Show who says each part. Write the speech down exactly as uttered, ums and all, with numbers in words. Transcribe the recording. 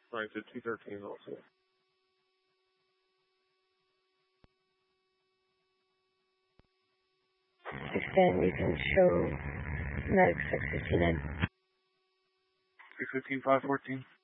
Speaker 1: Right, to two thirteen also.
Speaker 2: Extend, you can show medic six fifteen in.
Speaker 1: six fifteen, five fourteen.